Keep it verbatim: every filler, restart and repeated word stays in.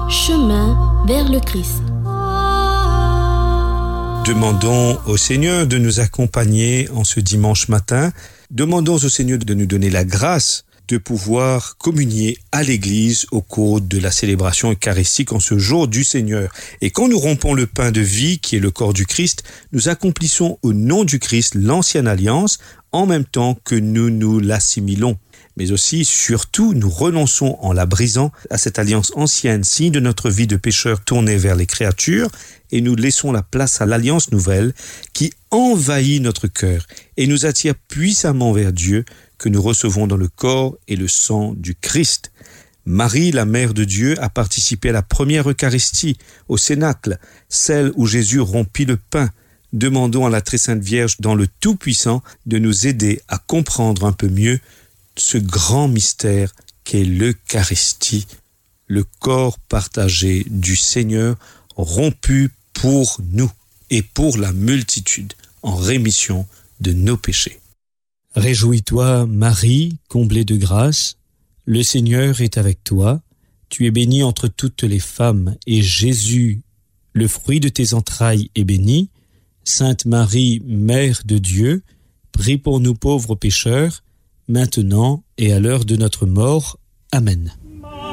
Chemin vers le Christ. Demandons au Seigneur de nous accompagner en ce dimanche matin. Demandons au Seigneur de nous donner la grâce de pouvoir communier à l'Église au cours de la célébration eucharistique en ce jour du Seigneur. Et quand nous rompons le pain de vie, qui est le corps du Christ, nous accomplissons au nom du Christ l'ancienne alliance, en même temps que nous nous l'assimilons. Mais aussi, surtout, nous renonçons en la brisant à cette alliance ancienne, signe de notre vie de pécheur tournée vers les créatures, et nous laissons la place à l'alliance nouvelle qui envahit notre cœur et nous attire puissamment vers Dieu, que nous recevons dans le corps et le sang du Christ. Marie, la mère de Dieu, a participé à la première Eucharistie, au Cénacle, celle où Jésus rompit le pain. Demandons à la Très Sainte Vierge, dans le Tout-Puissant, de nous aider à comprendre un peu mieux ce grand mystère qu'est l'Eucharistie, le corps partagé du Seigneur, rompu pour nous et pour la multitude, en rémission de nos péchés. Réjouis-toi, Marie, comblée de grâce, le Seigneur est avec toi. Tu es bénie entre toutes les femmes, et Jésus, le fruit de tes entrailles, est béni. Sainte Marie, Mère de Dieu, prie pour nous pauvres pécheurs, maintenant et à l'heure de notre mort. Amen.